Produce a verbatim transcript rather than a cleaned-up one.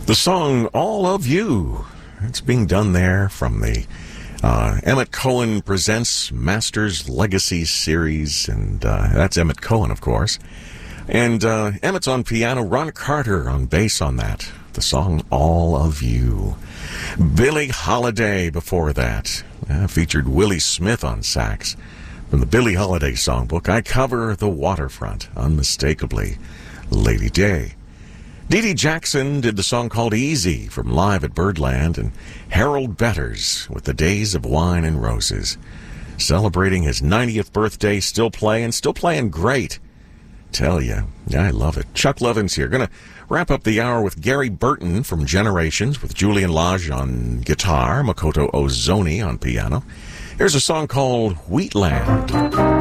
The song All of You. It's being done there from the uh, Emmett Cohen Presents Masters Legacy series, and uh, that's Emmett Cohen, of course. And uh, Emmett's on piano, Ron Carter on bass on that. The song All of You. Billie Holiday before that. Uh, featured Willie Smith on sax. From the Billie Holiday songbook, I Cover the Waterfront, unmistakably Lady Day. Dee Dee Jackson did the song called Easy from Live at Birdland, and Harold Betters with The Days of Wine and Roses. Celebrating his ninetieth birthday, still playing, still playing great. Tell ya, I love it. Chuck Levin's here. Gonna wrap up the hour with Gary Burton from Generations, with Julian Lage on guitar, Makoto Ozoni on piano. Here's a song called Wheatland.